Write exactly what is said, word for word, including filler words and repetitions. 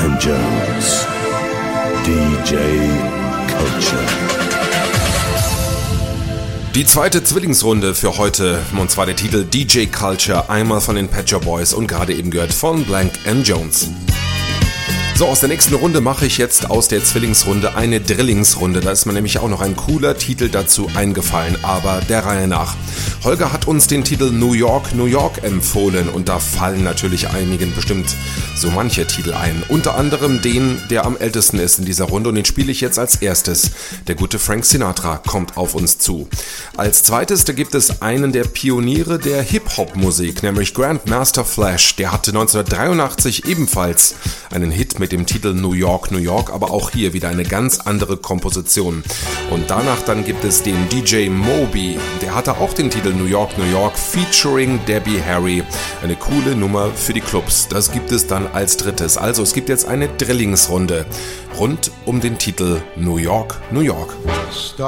and Jones, D J Culture. Die zweite Zwillingsrunde für heute, und zwar der Titel D J Culture, einmal von den Pet Shop Boys und gerade eben gehört von Blank and Jones. So, aus der nächsten Runde mache ich jetzt aus der Zwillingsrunde eine Drillingsrunde. Da ist mir nämlich auch noch ein cooler Titel dazu eingefallen, aber der Reihe nach. Holger hat uns den Titel New York, New York empfohlen und da fallen natürlich einigen bestimmt so manche Titel ein. Unter anderem den, der am ältesten ist in dieser Runde und den spiele ich jetzt als erstes. Der gute Frank Sinatra kommt auf uns zu. Als zweites, da gibt es einen der Pioniere der Hip-Hop-Musik, nämlich Grandmaster Flash. Der hatte neunzehnhundertdreiundachtzig ebenfalls einen Hit mit dem Titel New York, New York, aber auch hier wieder eine ganz andere Komposition. Und danach dann gibt es den D J Moby, der hatte auch den Titel New York, New York featuring Debbie Harry. Eine coole Nummer für die Clubs. Das gibt es dann als drittes. Also es gibt jetzt eine Drillingsrunde rund um den Titel New York, New York. Stop.